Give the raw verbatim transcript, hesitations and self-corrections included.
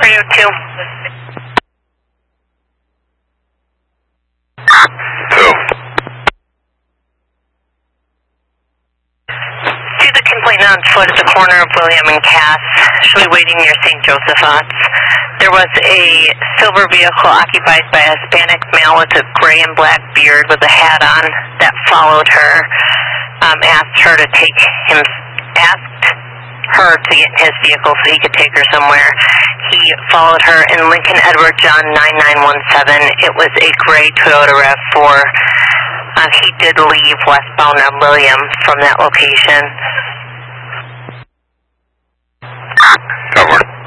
Radio two. Two. See the complainant on foot at the corner of William and Cass, actually waiting near Saint Joseph's. There was a silver vehicle occupied by a Hispanic male with a gray and black beard with a hat on that followed her, um, asked her to take him, asked her to get in his vehicle so he could take her somewhere. He followed her in Lincoln Edward John nine nine one seven. It was a gray Toyota RAV four. Uh, he did leave westbound on William from that location. Cover.